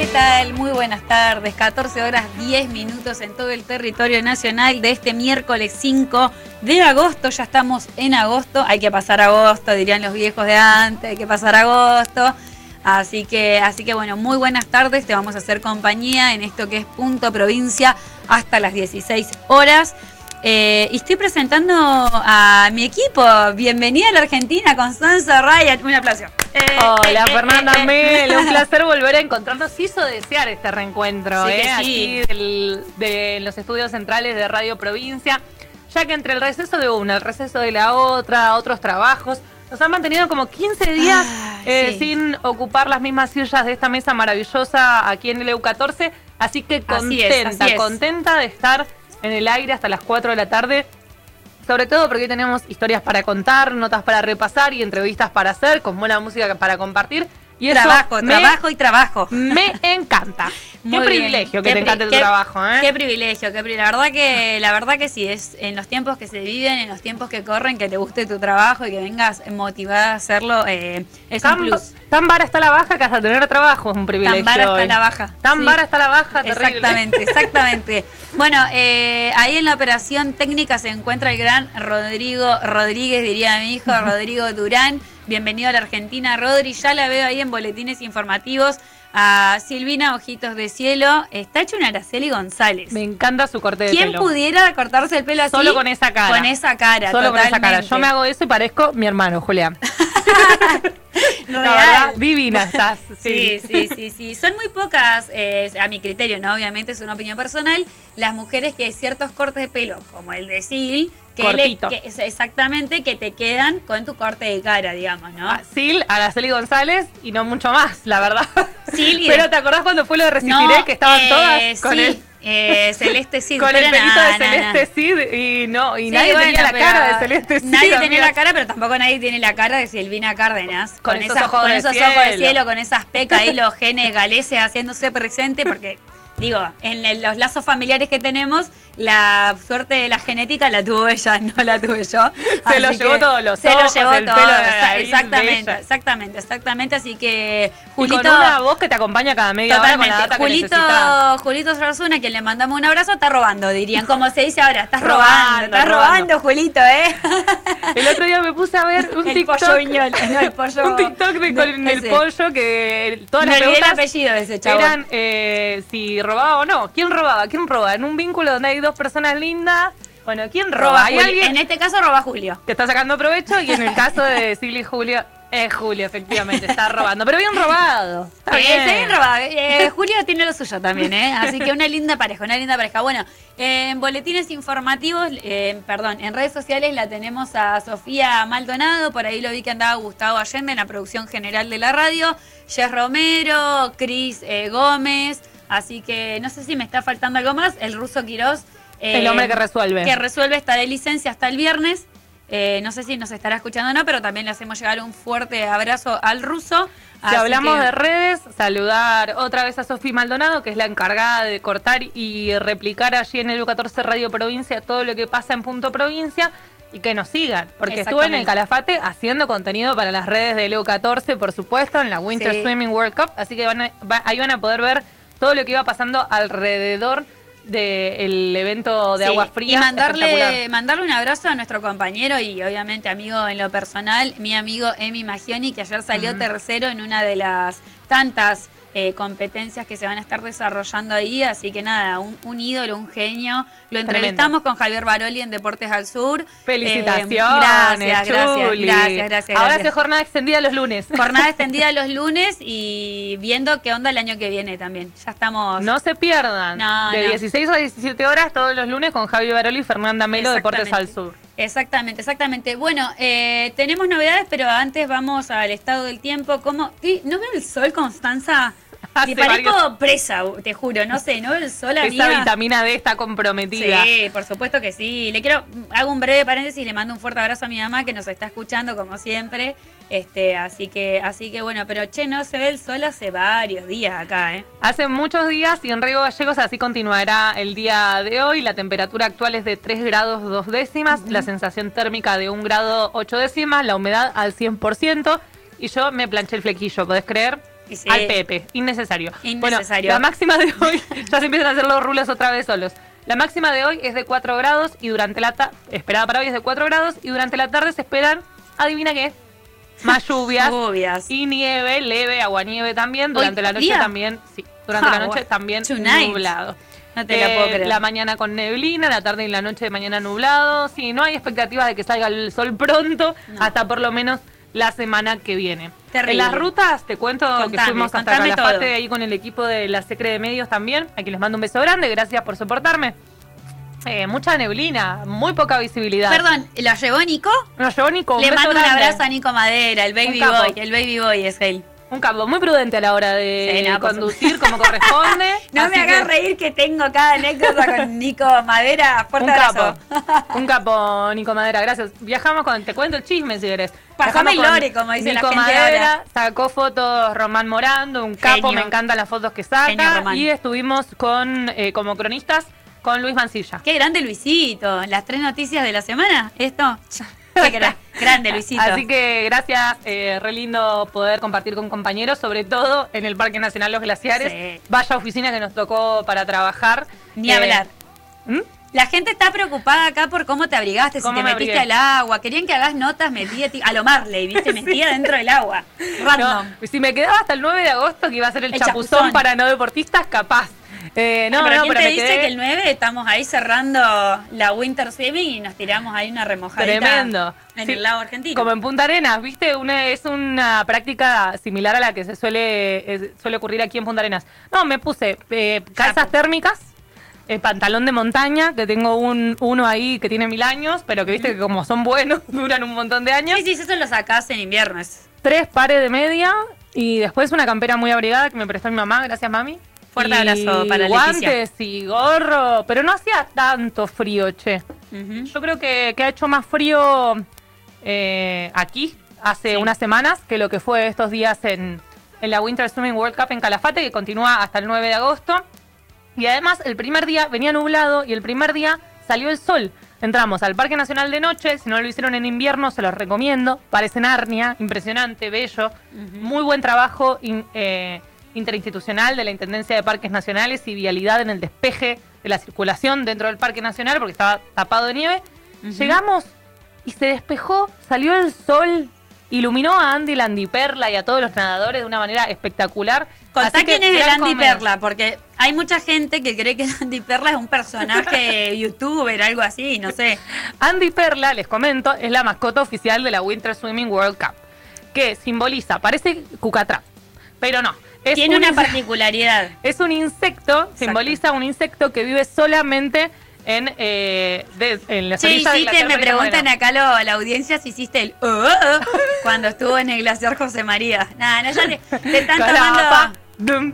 ¿qué tal? Muy buenas tardes, 14 horas 10 minutos en todo el territorio nacional de este miércoles 5 de agosto. Ya estamos en agosto, hay que pasar agosto, dirían los viejos de antes, hay que pasar agosto. Así que bueno, muy buenas tardes, te vamos a hacer compañía en esto que es Punto Provincia hasta las 16 horas. Y estoy presentando a mi equipo. Bienvenida a la Argentina, Constanza Raya. Un aplauso. Hola, Fernanda Mel. Un placer volver a encontrarnos. Hizo desear este reencuentro, sí, aquí de los estudios centrales de Radio Provincia, ya que entre el receso de una, el receso de la otra, otros trabajos, nos han mantenido como 15 días sin ocupar las mismas sillas de esta mesa maravillosa aquí en el EU14. Así que contenta de estar en el aire hasta las 4 de la tarde, sobre todo porque tenemos historias para contar, notas para repasar y entrevistas para hacer, con buena música para compartir. Y trabajo y trabajo. Me encanta. Qué privilegio que te encante tu trabajo, ¿eh? Qué privilegio, la verdad que sí, es en los tiempos que se viven, en los tiempos que corren, que te guste tu trabajo y que vengas motivada a hacerlo, es un plus. Tan vara está la baja que hasta tener trabajo es un privilegio. Tan vara está la baja. Tan vara está la baja, terrible. Exactamente. Bueno, ahí en la operación técnica se encuentra el gran Rodrigo Rodríguez, diría mi hijo, Rodrigo Durán. Bienvenido a la Argentina, Rodri. Ya la veo ahí en boletines informativos. A Silvina Ojitos de Cielo. Está hecho una Araceli González. Me encanta su corte de pelo. ¿Quién pudiera cortarse el pelo así? Solo con esa cara. Con esa cara, solo totalmente. Con esa cara. Yo me hago eso y parezco mi hermano, Julián. No, verdad, divina estás. Sí. Son muy pocas, a mi criterio, ¿no? Obviamente es una opinión personal, las mujeres que ciertos cortes de pelo, como el de Sil, exactamente, que te quedan con tu corte de cara, digamos, ¿no? Sil, Araceli González y no mucho más, la verdad. Pero ¿te acordás cuando fue lo de Resistiré, que estaban todas con Celeste Cid? Con el pelito de Celeste Cid y nadie tenía la cara de Celeste Cid. Nadie tenía la cara, pero tampoco nadie tiene la cara de Silvina Cárdenas. Con esos ojos de cielo, con esas pecas ahí, los genes galeses haciéndose presente, porque digo, en los lazos familiares que tenemos, la suerte de la genética la tuvo ella, no la tuve yo. Se lo llevó todos los ojos, el pelo exactamente. Así que Julito, y con una voz que te acompaña cada media hora con la data que necesitas. Julito Sarzuna, a quien le mandamos un abrazo, está robando, dirían. Como se dice ahora, estás robando, Julito, ¿eh? El otro día me puse a ver un TikTok. Pollo Viñol, no, el pollo. Un TikTok con el pollo que todas las preguntas el apellido de ese chavo. Eran si robaba o no. ¿Quién robaba? En un vínculo donde hay dos personas lindas. Bueno, ¿quién roba? ¿Hay alguien? En este caso roba Julio. Que está sacando provecho, y en el caso de Silvia y Julio, Julio, efectivamente, está robando. Pero bien robado. Está bien robado. Julio tiene lo suyo también, ¿eh? Así que una linda pareja. Bueno, en boletines informativos, en redes sociales la tenemos a Sofía Maldonado. Por ahí lo vi que andaba Gustavo Allende en la producción general de la radio. Jess Romero, Cris Gómez. Así que no sé si me está faltando algo más. El ruso Quirós. El hombre que resuelve. Está de licencia hasta el viernes. No sé si nos estará escuchando o no, pero también le hacemos llegar un fuerte abrazo al ruso. Si hablamos de redes, saludar otra vez a Sofía Maldonado, que es la encargada de cortar y replicar allí en el EU14 Radio Provincia todo lo que pasa en Punto Provincia. Y que nos sigan, porque estuve en el Calafate haciendo contenido para las redes del EU14, por supuesto, en la Winter Swimming World Cup. Así que ahí van a poder ver todo lo que iba pasando alrededor del evento de aguas frías. Y mandarle un abrazo a nuestro compañero y obviamente amigo en lo personal, mi amigo Emi Magioni, que ayer salió tercero en una de las tantas competencias que se van a estar desarrollando ahí. Así que nada, un ídolo, un genio. Lo entrevistamos con Javier Baroli en Deportes al Sur. Felicitaciones, gracias. Ahora hace jornada extendida los lunes. Jornada extendida los lunes y viendo qué onda el año que viene también. Ya estamos. No se pierdan. De 16 a 17 horas todos los lunes con Javier Baroli y Fernanda Melo, Deportes al Sur. Exactamente. Bueno, tenemos novedades, pero antes vamos al estado del tiempo. ¿No veo el sol, Constanza? Me parezco presa, te juro, no sé, no veo el sol. Esa vitamina D está comprometida. Sí, por supuesto que sí. Hago un breve paréntesis, le mando un fuerte abrazo a mi mamá que nos está escuchando como siempre. Así que bueno, pero no se ve el sol hace varios días acá, ¿eh? Hace muchos días y en Río Gallegos así continuará el día de hoy. La temperatura actual es de 3 grados 2 décimas, la sensación térmica de 1 grado 8 décimas, la humedad al 100%. Y yo me planché el flequillo, ¿podés creer? Sí. Al Pepe, innecesario. Innecesario. Bueno, la máxima de hoy, ya se empiezan a hacer los rulos otra vez solos. La máxima de hoy es de 4 grados y durante la esperada para hoy es de 4 grados y durante la tarde se esperan, adivina qué, más lluvias y nieve, leve, aguanieve también. Durante la noche también, sí, durante la noche también nublado. No te la puedo creer. La mañana con neblina, la tarde y la noche de mañana nublado. Sí, no hay expectativas de que salga el sol pronto, hasta por lo menos la semana que viene. Terrible. En las rutas, te cuento que fuimos hasta Calafate ahí con el equipo de la Secre de Medios también, a quien les mando un beso grande, gracias por soportarme. Mucha neblina, muy poca visibilidad. Perdón, ¿lo llevó Nico? Nos llevó Nico. Le mando un abrazo a Nico Madera, el baby boy. El baby boy es él. Un capo, muy prudente a la hora de conducir como corresponde. No me hagas reír que tengo cada anécdota con Nico Madera. Fuerte abrazo. Un capo, Nico Madera, gracias. Viajamos te cuento el chisme si querés. Pasame el lore, como dice Nico la gente Madera, ahora. Sacó fotos Román Morando, un capo, Genio. me encantan las fotos que saca. Genio, y estuvimos con como cronistas con Luis Mancilla. Qué grande Luisito. Las 3 noticias de la semana. Esto. Qué grande Luisito. Así que gracias, re lindo poder compartir con compañeros, sobre todo en el Parque Nacional Los Glaciares. Sí. Vaya oficina que nos tocó para trabajar. Ni hablar. La gente está preocupada acá por cómo te abrigaste, si te metiste al agua. Querían que hagas notas a lo Marley, ¿viste? Metía dentro del agua. Random. No, si me quedaba hasta el 9 de agosto, que iba a ser el chapuzón para no deportistas, capaz. Pero ¿quién te dice que el 9 estamos ahí cerrando la Winter Swimming y nos tiramos ahí una remojadita? Tremendo. En el lago argentino. Como en Punta Arenas, ¿viste? Es una práctica similar a la que se suele ocurrir aquí en Punta Arenas. No, me puse calzas térmicas, pantalón de montaña, que tengo uno ahí que tiene 1000 años, pero que viste que como son buenos, duran un montón de años. Sí, eso lo sacás en invierno. 3 pares de media y después una campera muy abrigada que me prestó mi mamá, gracias mami. Fuerte abrazo para guantes Leticia. Y gorro, pero no hacía tanto frío, che. Yo creo que ha hecho más frío aquí hace unas semanas que lo que fue estos días en la Winter Swimming World Cup en Calafate, que continúa hasta el 9 de agosto. Y además el primer día venía nublado y el primer día salió el sol. Entramos al Parque Nacional de noche, si no lo hicieron en invierno se los recomiendo. Parece Narnia, impresionante, bello, muy buen trabajo interinstitucional de la Intendencia de Parques Nacionales y vialidad en el despeje de la circulación dentro del Parque Nacional porque estaba tapado de nieve. Llegamos y se despejó, salió el sol, iluminó a Andy Landiperla y a todos los nadadores de una manera espectacular. Contá quién es el Andy Perla, porque hay mucha gente que cree que Andy Perla es un personaje youtuber, algo así, no sé. Andy Perla, les comento, es la mascota oficial de la Winter Swimming World Cup, que simboliza, parece cucatrá, pero no. Tiene una particularidad. Es un insecto, simboliza un insecto que vive solamente en las orillas del glaciar. Me preguntan acá la audiencia si hiciste el cuando estuvo en el glaciar José María. Nada, ya te están tomando.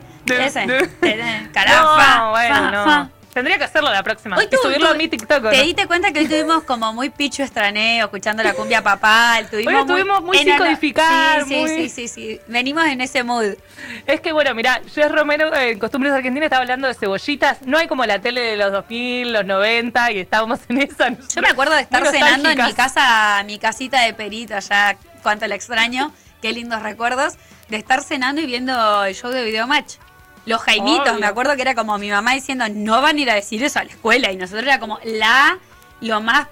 Carafa. No, bueno, no. Tendría que hacerlo la próxima. Y subirlo a mi TikTok. ¿Te diste cuenta que hoy tuvimos como muy picho estraneo, escuchando la cumbia papal? Hoy estuvimos muy psicodificar. Sí. Venimos en ese mood. Es que, bueno, mirá, Jess Romero en Costumbres Argentinas estaba hablando de cebollitas. No hay como la tele de los 2000, los 90 y estábamos en esa. Yo me acuerdo de estar cenando en mi casa, mi casita de Perito, allá, cuánto la extraño. Qué lindos recuerdos. De estar cenando y viendo el show de Videomatch. Los Jaimitos, obvio. Me acuerdo que era como mi mamá diciendo, no van a ir a decir eso a la escuela. Y nosotros era como lo más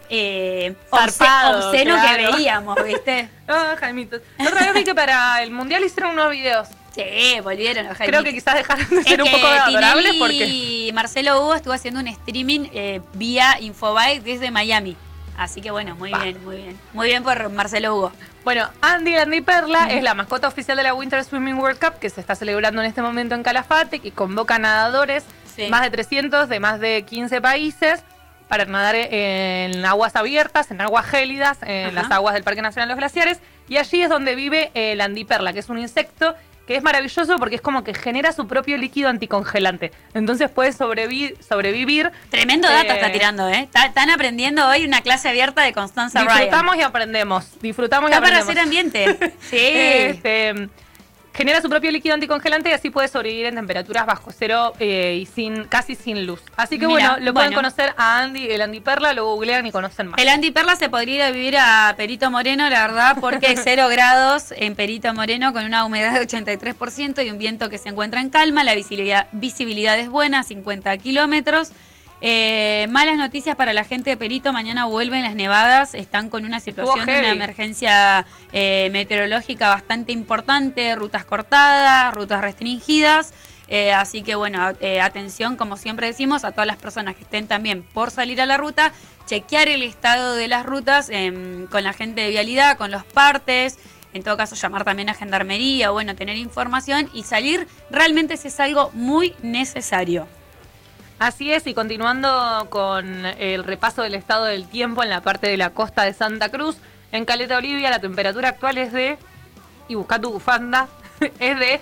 obsceno que veíamos, ¿viste? No, Jaimitos. Otra vez vi que para el Mundial hicieron unos videos. Sí, volvieron los Jaimitos. Creo que quizás dejaron de ser un poco adorables porque... Y Marcelo Hugo estuvo haciendo un streaming vía Infobae desde Miami. Así que bueno, muy bien. Muy bien por Marcelo Hugo. Bueno, Andy Perla es la mascota oficial de la Winter Swimming World Cup que se está celebrando en este momento en Calafate, que convoca nadadores, más de 300 de más de 15 países, para nadar en aguas abiertas, en aguas gélidas, en las aguas del Parque Nacional Los Glaciares. Y allí es donde vive el Andy Perla, que es un insecto que es maravilloso porque es como que genera su propio líquido anticongelante. Entonces puede sobrevivir. Tremendo dato está tirando, ¿eh? Están aprendiendo hoy una clase abierta de Constanza Ryan. Disfrutamos y aprendemos. Está para hacer ambiente. Sí. genera su propio líquido anticongelante y así puede sobrevivir en temperaturas bajo cero y casi sin luz. Así que lo pueden conocer a Andy, el Andy Perla, lo googlean y conocen más. El Andy Perla se podría ir a vivir a Perito Moreno, la verdad, porque 0 grados en Perito Moreno con una humedad de 83% y un viento que se encuentra en calma. La visibilidad es buena, 50 kilómetros. Malas noticias para la gente de Perito, mañana vuelven las nevadas, están con una situación de una emergencia meteorológica bastante importante, rutas cortadas, rutas restringidas, así que atención, como siempre decimos, a todas las personas que estén también por salir a la ruta, chequear el estado de las rutas con la gente de vialidad, con los partes. En todo caso, llamar también a Gendarmería, tener información y salir realmente si es algo muy necesario. Así es, y continuando con el repaso del estado del tiempo en la parte de la costa de Santa Cruz, en Caleta Olivia la temperatura actual es de, y busca tu bufanda, es de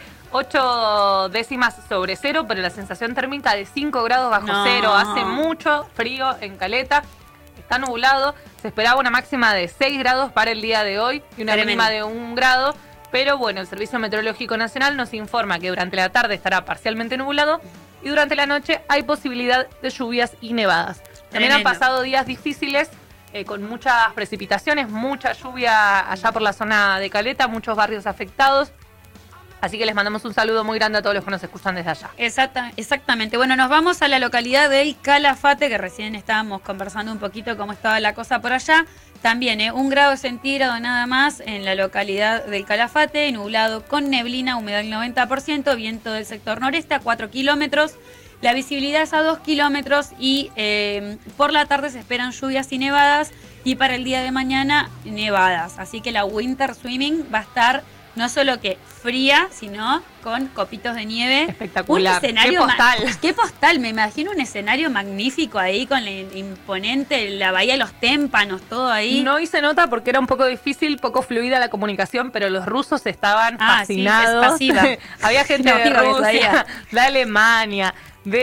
8 décimas sobre cero, pero la sensación térmica de 5 grados bajo cero. Hace mucho frío en Caleta, está nublado, se esperaba una máxima de 6 grados para el día de hoy y una mínima de 1 grado, pero el Servicio Meteorológico Nacional nos informa que durante la tarde estará parcialmente nublado y durante la noche hay posibilidad de lluvias y nevadas. También han pasado días difíciles con muchas precipitaciones, mucha lluvia allá por la zona de Caleta, muchos barrios afectados. Así que les mandamos un saludo muy grande a todos los que nos escuchan desde allá. Exactamente. Nos vamos a la localidad del Calafate, que recién estábamos conversando un poquito cómo estaba la cosa por allá. También 1 grado centígrado nada más en la localidad del Calafate, nublado con neblina, humedad del 90%, viento del sector noreste a 4 kilómetros. La visibilidad es a 2 kilómetros y por la tarde se esperan lluvias y nevadas y para el día de mañana nevadas. Así que la winter swimming va a estar no solo que fría, sino con copitos de nieve. Espectacular. Un escenario ¡Qué postal! ¡Qué postal! Me imagino un escenario magnífico ahí con la imponente, la bahía de los témpanos, todo ahí. No hice nota porque era un poco difícil, poco fluida la comunicación, pero los rusos estaban fascinados. Sí, es pasiva. Había gente de Rusia, de Alemania,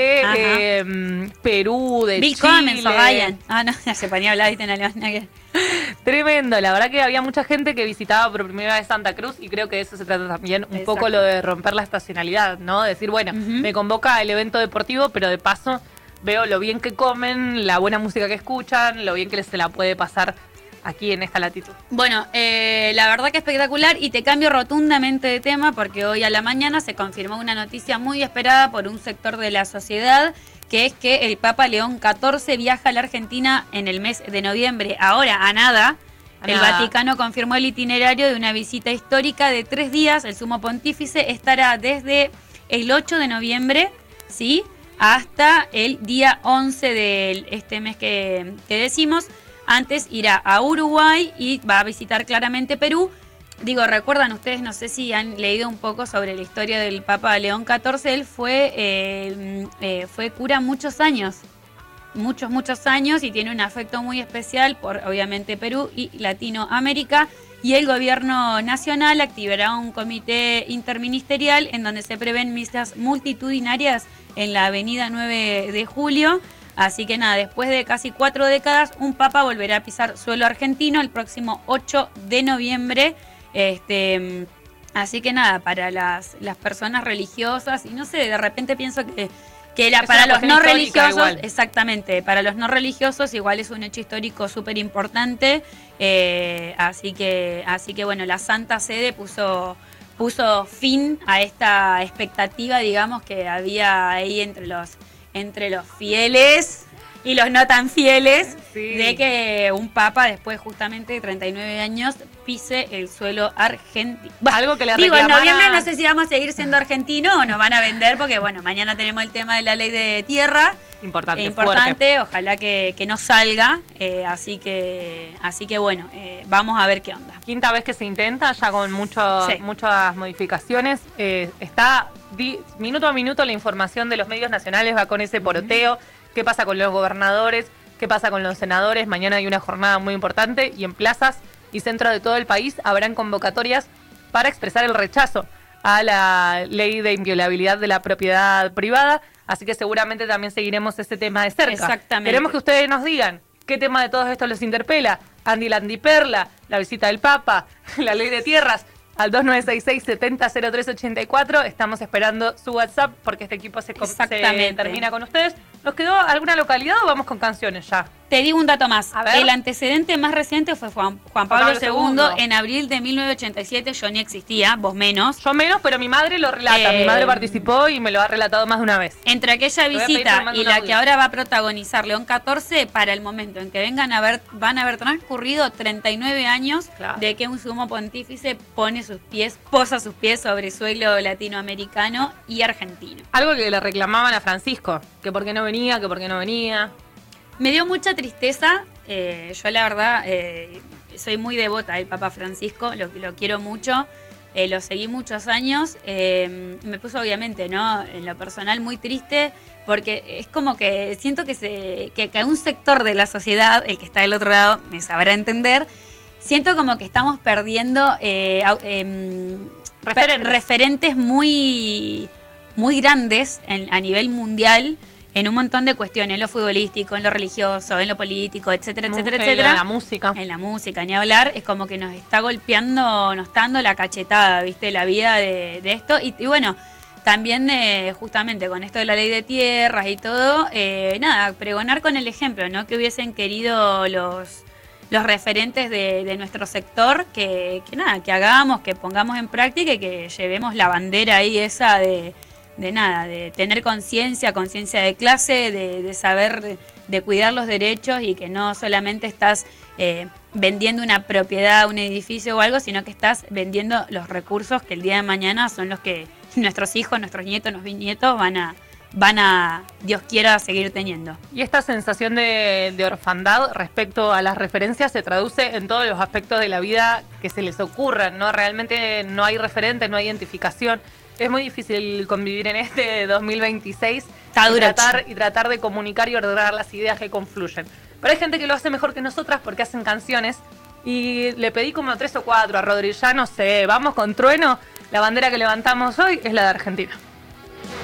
de Perú, de Chile. Ryan. No, se ponía a hablar en alemán. Tremendo, la verdad que había mucha gente que visitaba por primera vez Santa Cruz y creo que de eso se trata también un poco lo de romper la estacionalidad, ¿no? Decir, me convoca el evento deportivo, pero de paso veo lo bien que comen, la buena música que escuchan, lo bien que se la puede pasar aquí en esta latitud. La verdad que espectacular y te cambio rotundamente de tema porque hoy a la mañana se confirmó una noticia muy esperada por un sector de la sociedad, que es que el Papa León XIV viaja a la Argentina en el mes de noviembre. Ahora, a nada. El Vaticano confirmó el itinerario de una visita histórica de 3 días. El sumo pontífice estará desde el 8 de noviembre, ¿sí?, hasta el día 11 de este mes que decimos. Antes irá a Uruguay y va a visitar claramente Perú. Recuerdan ustedes, no sé si han leído un poco sobre la historia del Papa León XIV. Él fue cura muchos años, muchos años, y tiene un afecto muy especial por, obviamente, Perú y Latinoamérica. Y el gobierno nacional activará un comité interministerial en donde se prevén misas multitudinarias en la avenida 9 de Julio. Así que después de casi 4 décadas, un papa volverá a pisar suelo argentino el próximo 8 de noviembre. Así que para las personas religiosas, y no sé, de repente pienso que era para los no religiosos, igual. Exactamente, para los no religiosos igual es un hecho histórico súper importante, así que la Santa Sede puso fin a esta expectativa, digamos, que había ahí entre los fieles y los no tan fieles, de que un papa después justamente de 39 años pise el suelo argentino. Algo que le en noviembre no sé si vamos a seguir siendo argentinos o nos van a vender, porque mañana tenemos el tema de la ley de tierra. Importante, ojalá que no salga, así que vamos a ver qué onda. Quinta vez que se intenta, ya con muchas modificaciones. Está minuto a minuto la información de los medios nacionales, va con ese poroteo. ¿Qué pasa con los gobernadores? ¿Qué pasa con los senadores? Mañana hay una jornada muy importante y en plazas y centros de todo el país habrán convocatorias para expresar el rechazo a la ley de inviolabilidad de la propiedad privada. Así que seguramente también seguiremos ese tema de cerca. Exactamente. Queremos que ustedes nos digan qué tema de todos estos les interpela. Andy Perla, la visita del Papa, la ley de tierras. al 2966-700384. Estamos esperando su WhatsApp porque este equipo se termina con ustedes. ¿Nos quedó alguna localidad o vamos con canciones ya? Te digo un dato más. A ver. El antecedente más reciente fue Juan Pablo II. En abril de 1987. Yo ni existía, vos menos. Yo menos, pero mi madre lo relata. Mi madre participó y me lo ha relatado más de una vez. Entre aquella visita y la que ahora va a protagonizar León 14, para el momento en que vengan a ver, van a haber transcurrido 39 años de que un sumo pontífice posa sus pies sobre suelo latinoamericano y argentino. Algo que le reclamaban a Francisco, que por qué no venía, que por qué no venía. Me dio mucha tristeza. Yo la verdad soy muy devota del Papa Francisco, lo quiero mucho. Lo seguí muchos años. Me puso obviamente, ¿no? En lo personal muy triste, porque es como que siento que un sector de la sociedad, el que está del otro lado me sabrá entender, siento como que estamos perdiendo referentes muy, muy grandes a nivel mundial en un montón de cuestiones, en lo futbolístico, en lo religioso, en lo político, etcétera, etcétera, etcétera. En la música. En la música, ni hablar. Es como que nos está golpeando, nos está dando la cachetada, ¿viste? La vida de esto. Y bueno, también justamente con esto de la ley de tierras y todo, nada, pregonar con el ejemplo, ¿no? Que hubiesen querido los referentes de nuestro sector, que nada, que hagamos, que pongamos en práctica y que llevemos la bandera ahí esa de tener conciencia de clase, de saber, de cuidar los derechos y que no solamente estás vendiendo una propiedad, un edificio o algo, sino que estás vendiendo los recursos que el día de mañana son los que nuestros hijos, nuestros nietos, nuestros bisnietos van a, Dios quiera, seguir teniendo. Y esta sensación de orfandad respecto a las referencias se traduce en todos los aspectos de la vida que se les ocurran, ¿no? Realmente no hay referentes, no hay identificación. Es muy difícil convivir en este 2026 y tratar de comunicar y ordenar las ideas que confluyen. Pero hay gente que lo hace mejor que nosotras porque hacen canciones. Y le pedí como 3 o 4 a Rodri, ya no sé, vamos con Trueno. La bandera que levantamos hoy es la de Argentina.